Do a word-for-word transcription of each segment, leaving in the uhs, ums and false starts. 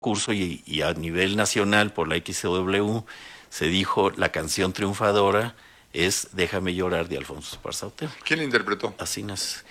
curso y, y a nivel nacional por la X C W se dijo la canción triunfadora es Déjame llorar de Alfonso Esparza Otero. ¿Quién la interpretó? Así nace.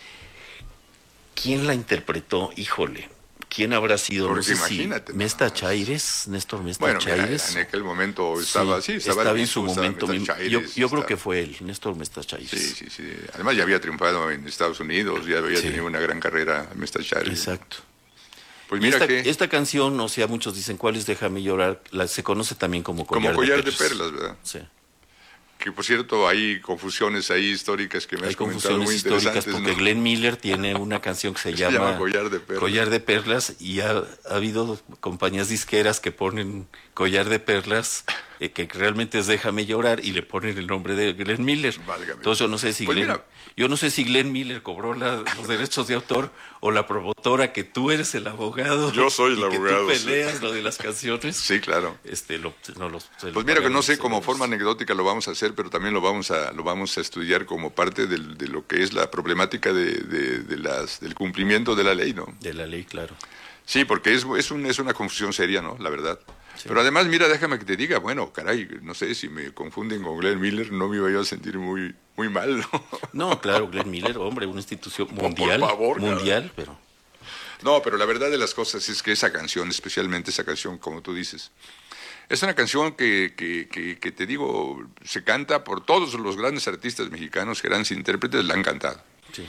¿Quién la interpretó? Híjole. ¿Quién habrá sido? Porque No sé imagínate. si Mesta Más. Chaires, Néstor Mesta Bueno, Chaires. mira, en aquel momento estaba, sí, sí, estaba, estaba el en su Bisu, estaba momento. Mesta Mi- Chaires, yo yo creo estaba- que fue él, Néstor Mesta Chaires. Sí, sí, sí. Además ya había triunfado en Estados Unidos, ya había Sí. tenido una gran carrera Mesta Chaires. Exacto. Pues Y mira esta, que esta canción, o sea, muchos dicen cuál es Déjame llorar, la, se conoce también como como Collar, collar de de Perlas. perlas, ¿verdad? Sí. Que por cierto hay confusiones ahí históricas que me Hay has comentado confusiones muy históricas interesantes, porque ¿no? Glenn Miller tiene una canción que se, Se llama, llama Collar de Perlas. Collar de Perlas y ha, ha habido compañías disqueras que ponen Collar de Perlas, eh, que realmente es Déjame llorar y le ponen el nombre de Glenn Miller. Válgame. Entonces yo no sé si Pues Glenn, mira. yo no sé si Glenn Miller cobró la- los derechos de autor o la promotora que tú eres el abogado. Yo soy el y abogado, que sí. tú peleas lo de las canciones. Sí, claro. Este, lo, no los- se lo Pues mira que pagaron no sé, los como seguros. forma anecdótica lo vamos a hacer, pero también lo vamos a lo vamos a estudiar como parte del- de lo que es la problemática de, de- de las del cumplimiento de la ley, ¿no? De la ley, claro. Sí, porque es, es, un, es una confusión seria, ¿no? La verdad. Pero además, mira, déjame que te diga, bueno, caray, no sé, si me confunden con Glenn Miller, no me iba yo a sentir muy, muy mal, ¿no? No, claro, Glenn Miller, hombre, una institución por mundial, favor, mundial, pero No, pero la verdad de las cosas es que esa canción, especialmente esa canción, como tú dices, es una canción que, que, que, que te digo, se canta por todos los grandes artistas mexicanos, grandes intérpretes, la han cantado. sí.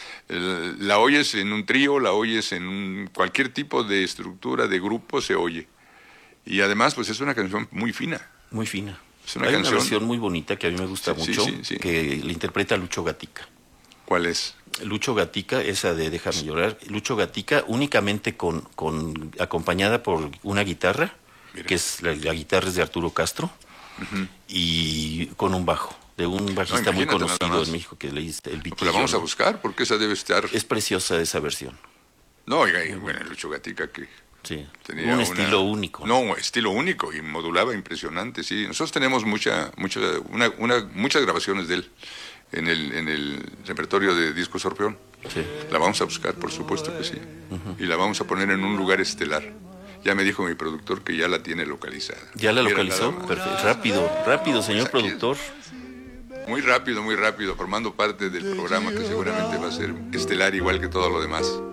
El- la oyes en un trío, la oyes en un- cualquier tipo de estructura, de grupo, se oye. Y además, pues es una canción muy fina. Muy fina. Es una Hay canción- una versión muy bonita que a mí me gusta Sí, sí, mucho, sí, sí. que le interpreta Lucho Gatica. ¿Cuál es? Lucho Gatica, esa de Déjame llorar, Lucho Gatica únicamente con, con acompañada por una guitarra, Mira. que es la, la guitarra es de Arturo Castro, y con un bajo, de un bajista muy imagínate, nada conocido más. en México que le dice el Pues la Vitillo, vamos a ¿no? buscar, porque esa debe estar... Es preciosa esa versión. No, oiga, y bueno, Lucho Gatica que... Sí. Tenía Un una- estilo único. No, un estilo único y modulaba impresionante, sí. Nosotros tenemos mucha, mucha, una, una, muchas grabaciones de él en el, en el repertorio de Discos Orfeón. Sí. La vamos a buscar, por supuesto que sí. Y la vamos a poner en un lugar estelar. Ya me dijo mi productor que ya la tiene localizada. ¿Ya la Mira, localizó? nada más. Perfecto. Rápido, rápido, señor Pues aquí- productor. Muy rápido, muy rápido, formando parte del programa que seguramente va a ser estelar igual que todo lo demás.